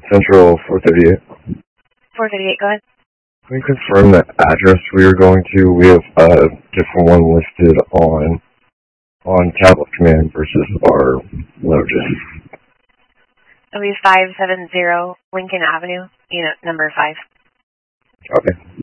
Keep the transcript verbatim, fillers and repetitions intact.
Central four thirty-eight. four thirty-eight, go ahead. Can you confirm the address we are going to? We have a different one listed on on Tablet Command versus our Lotus. It'll be five seventy Lincoln Avenue, unit number five. Okay.